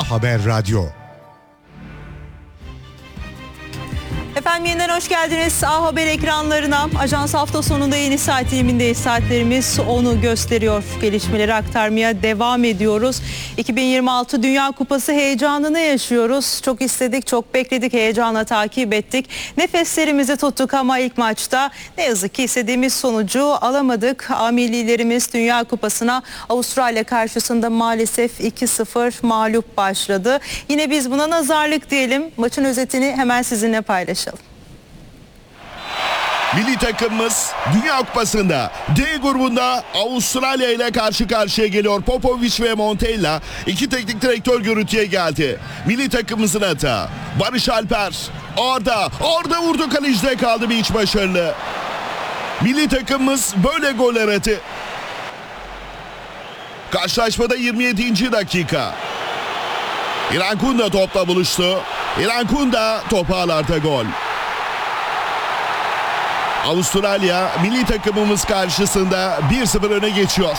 Haber Radyo. Efendim yeniden hoş geldiniz A Haber ekranlarına. Ajans hafta sonunda yeni saat dilimindeyiz. Saatlerimiz onu gösteriyor. Gelişmeleri aktarmaya devam ediyoruz. 2026 Dünya Kupası heyecanını yaşıyoruz. Çok istedik, çok bekledik, heyecanla takip ettik. Nefeslerimizi tuttuk ama ilk maçta ne yazık ki istediğimiz sonucu alamadık. A millilerimiz Dünya Kupası'na Avustralya karşısında maalesef 2-0 mağlup başladı. Yine biz buna nazarlık diyelim. Maçın özetini hemen sizinle paylaşalım. Milli takımımız Dünya Kupası'nda D grubunda Avustralya ile karşı karşıya geliyor. Popovic ve Montella iki teknik direktör görüntüye geldi. Milli takımımızın hata. Barış Alper Arda vurdu, kalecide kaldı, bir iç başarılı. Milli takımımız böyle gol aradı. Karşılaşmada 27. dakika. İrfan Kunda topla buluştu. İrfan Kunda topu ağlarda, gol. Avustralya milli takımımız karşısında 1-0 öne geçiyor.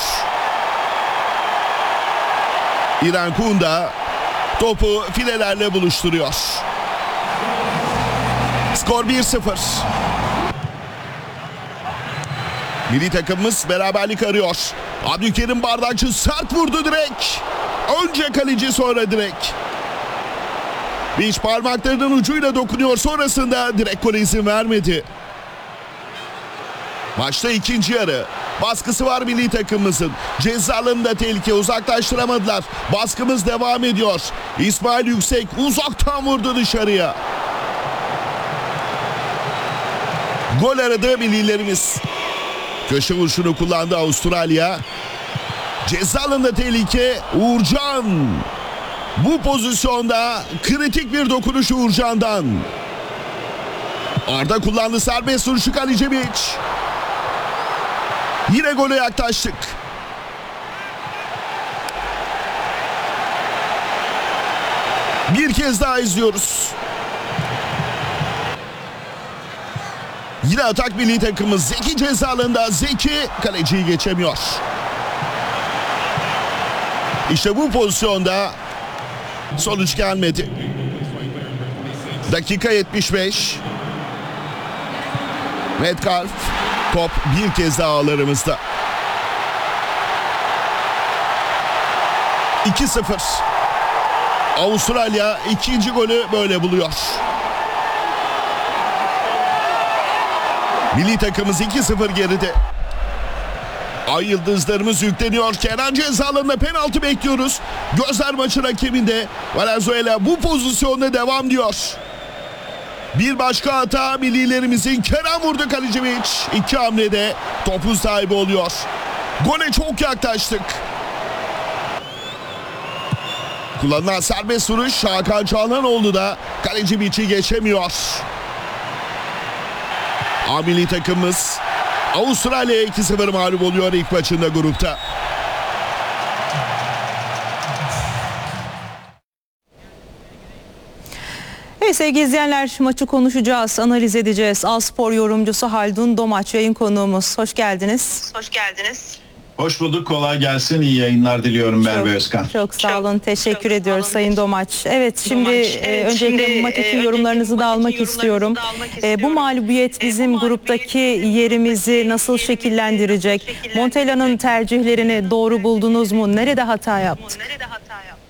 İrfan Kunda topu filelerle buluşturuyor. Skor 1-0. Milli takımımız beraberlik arıyor. Abdülkerim Bardakçı sert vurdu direkt. Önce kaleci, sonra direkt. Beş parmaklarının ucuyla dokunuyor, sonrasında direkt gole izin vermedi. Maçta ikinci yarı. Baskısı var milli takımımızın. Ceza alanında tehlike, uzaklaştıramadılar. Baskımız devam ediyor. İsmail Yüksek uzaktan vurdu dışarıya. Gol aradı millilerimiz. Köşe vuruşunu kullandı Avustralya. Ceza alanında tehlike, Uğurcan. Bu pozisyonda kritik bir dokunuş Uğurcan'dan. Arda kullandı serbest vuruşu, Kalicevic. Yine gole yaklaştık. Bir kez daha izliyoruz. Yine atak milli takımımız. Zeki ceza alanında. Zeki kaleciyi geçemiyor. İşte bu pozisyonda sonuç gelmedi. Dakika 75. Metcalf. Top bir kez daha ağlarımızda. 2-0. Avustralya ikinci golü böyle buluyor. Milli takımımız 2-0 geride. Ay yıldızlarımız yükleniyor. Kenan ceza alanında penaltı bekliyoruz. Gözler maçın hakeminde. Valenzuela bu pozisyonda devam diyor. Bir başka hata millilerimizin. Kenan vurdu, Kalicevic. İki hamlede topun sahibi oluyor. Gole çok yaklaştık. Kullanılan serbest vuruş Hakan Çalhanoğlu da Kalecivic'i geçemiyor. A milli takımımız Avustralya'ya 2-0 mağlup oluyor ilk maçında grupta. Evet sevgili izleyenler, maçı konuşacağız, analiz edeceğiz. A-Spor yorumcusu Haldun Domaç yayın konuğumuz. Hoş geldiniz. Hoş geldiniz. Hoş bulduk. Kolay gelsin. İyi yayınlar diliyorum Merve Özkan. Çok sağ olun. Teşekkür ediyoruz Sayın Domaç. Evet şimdi öncelikle bu maç için yorumlarınızı da almak istiyorum. Bu mağlubiyet bizim gruptaki yerimizi nasıl şekillendirecek? Montella'nın tercihlerini doğru buldunuz mu? Nerede hata yaptı?